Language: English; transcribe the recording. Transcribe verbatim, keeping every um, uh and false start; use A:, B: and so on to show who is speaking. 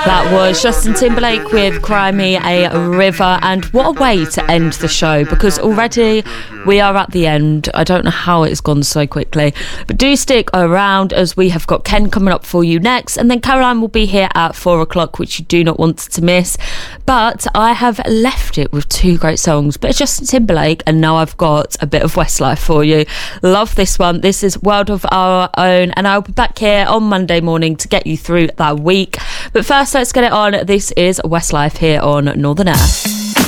A: That was Justin Timberlake with Cry Me a River, and what a way to end the show, because already we are at the end. I don't know how it's gone so quickly, but do stick around as we have got Ken coming up for you next, and then Caroline will be here at four o'clock, which you do not want to miss. But I have left it with two great songs, but it's Justin Timberlake, and now I've got a bit of Westlife for you. Love this one. This is World of Our Own, and I'll be back here on Monday morning to get you through that week. But first, let's get it on. This is Westlife here on Northern Air.